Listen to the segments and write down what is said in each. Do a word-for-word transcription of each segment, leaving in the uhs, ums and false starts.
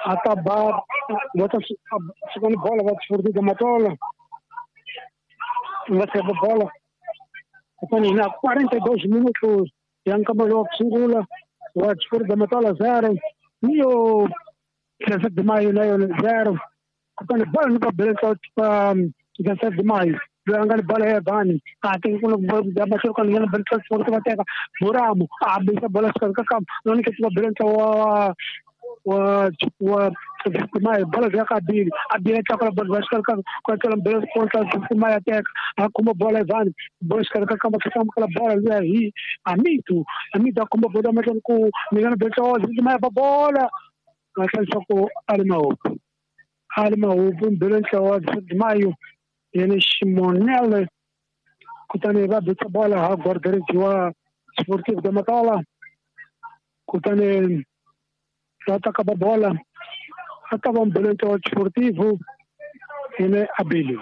acabar bota segunda bola vai desfrutar da matola vai ser a bola então na quarenta e dois minutos yang kamalok singula vai desfrutar da matola zero mio dezessete de maio na zero então a bola nunca beleza para dezessete de maio Jangan bola bani, ating kung nagbamasyo ka nila balikan sa mga mateka, muramo, abis sa bola sa kakam, nani ka sa balikan sa wa wa wa kumay bola sa kabili, abis sa kala bola sa kakam, kung kala bola sa kumay atek, ako mo bola bani, bola sa kakam sa kala bola niya hi, amito, amito ako mo bola masan ko, nila balikan sa kumay pa bola, kasi sa ko alimaw, alimaw, balikan sa mayo. يعني الشمونيل كنت أنا بعد تبالا ها بردرج جوا سبورتيف دمطالة كنت أنا راتك ببالا حتى بام بلنتو سبورتيف هنا أبيلي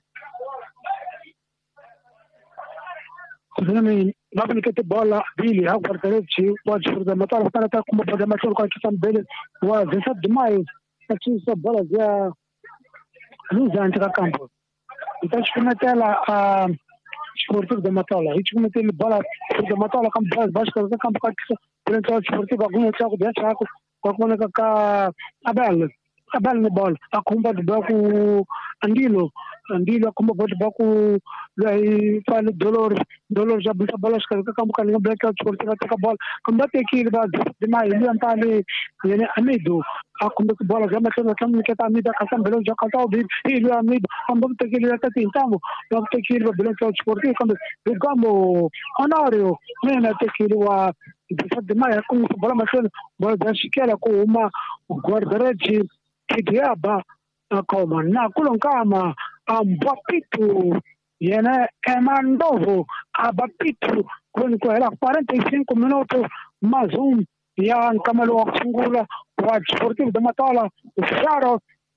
كنت أنا بعد كتب بالا أبيلي ها بردرج جوا سبورتيف دمطالة كنت أنا تاكم بدل ما تقول كنت بيلي وزنسات دماي أكيد سبالا جا لوزا أنت كامبو Então, experimentei a esportiva da Matola. Experimentei a bola da Matola, como baixo, como campo que experimentou a esportiva, algum saco de saco, alguma que a bela, a bela na bola, a comba de banco Andilo, Andilo, como pode banco, aí faz dolor, dolor já bisa bola, que campo que ninguém breca a esportiva, toca a bola, como bate aqui, de mais, ele anda ali, ele é amido. Aku nak bola zaman tu nak kami kita amida kasam belum jauh kau tahu ini amida kami tu kiri kita tintamu kami tu kiri belum jauh sportif kami bergamu honorio ni nak kiri wa bisa demai aku bola macam bola bersikap aku uma guardareji kidiaba aku mana aku longkama ambapitu yana emandovo abapitu quando era quarenta e cinco minutos mais um yang kamalu aksungula wa sportif da Matola zero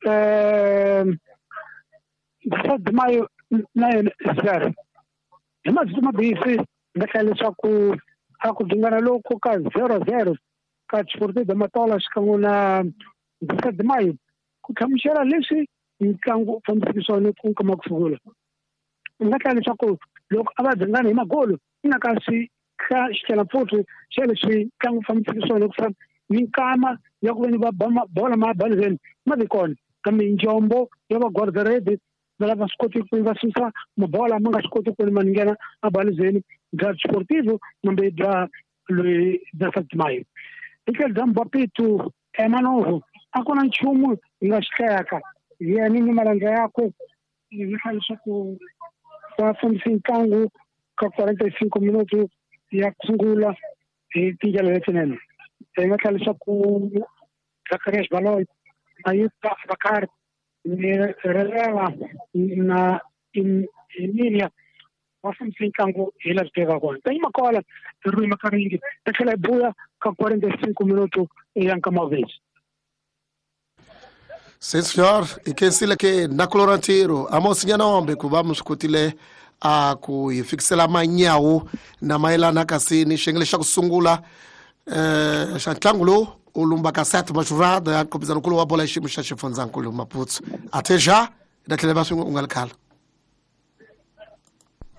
de maio na zero mas uma bife daquele só com ako dingana louco ka zero zero ka sportif da Matola com na de maio com camisa lesi kango fantasone com como aksungula daquele só com louco aba dingana ma golo ina kasi ka stela foto chelsea kango fantasone com min kama yakweni babama bola ma balzen ma dikon kami njombo yaba guardarede dalla vascoti ku vasisa mo bola manga skoti ku mangena abalzen gad sportivo mambe da lui da fatmai ikel dam bapitu emanovo akona nchumu ngashkaka yani ni malanga yako nikalisha ku kwa funsi kangu kwa quarenta e cinco minutos ya kungula e tijala tenen Tengo que hacer con Zacarias Baloi, ahí está Bakar, me releva na in Emilia, wasam cinco e las pega con. Tem uma cola, Rui Macaringue, aquela boa com quarenta e cinco minutos e anca uma vez. Sim, senhor, e quem se lhe que na Cloranteiro, a mocinha não ombe, que vamos escutar a kuifikisela manyawo na maila na kasini shengelesha kusungula eh shantlangulo ulumba kasat majurada kubizana kulo wa bola shimu shashifonza nkulu maputsu até já da televisão ungalkala